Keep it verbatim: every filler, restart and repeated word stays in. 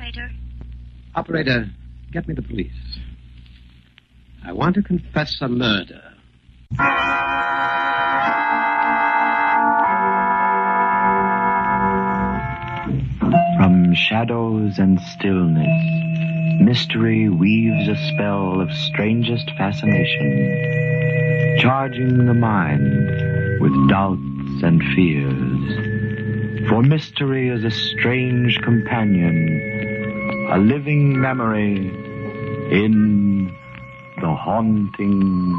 operator. Operator, get me the police. I want to confess a murder. From shadows and stillness, mystery weaves a spell of strangest fascination, charging the mind with doubts and fears. For mystery is a strange companion, a living memory in the haunting